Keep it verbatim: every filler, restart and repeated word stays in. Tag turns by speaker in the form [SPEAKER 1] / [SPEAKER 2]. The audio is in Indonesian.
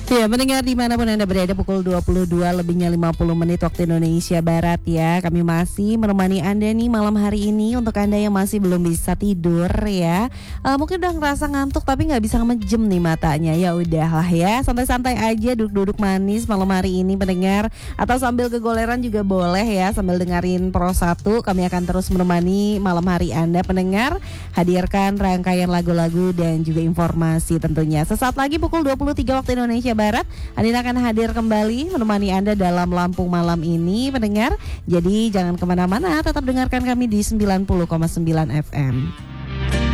[SPEAKER 1] Ya, mendengar dimanapun Anda berada, pukul dua puluh dua lebihnya lima puluh menit waktu Indonesia Barat ya. Kami masih menemani Anda nih malam hari ini. Untuk Anda yang masih belum bisa tidur ya, uh, mungkin udah ngerasa ngantuk tapi gak bisa ngejem nih matanya. Ya udahlah ya, santai-santai aja, duduk-duduk manis malam hari ini pendengar. Atau sambil kegoleran juga boleh ya, sambil dengerin Pro satu. Kami akan terus menemani malam hari Anda pendengar, hadirkan rangkaian lagu-lagu dan juga informasi tentunya. Sesaat lagi pukul dua puluh tiga waktu Indonesia Barat, Andina akan hadir kembali menemani Anda dalam Lampung Malam ini pendengar. Jadi jangan kemana-mana, tetap dengarkan kami di sembilan puluh koma sembilan F M.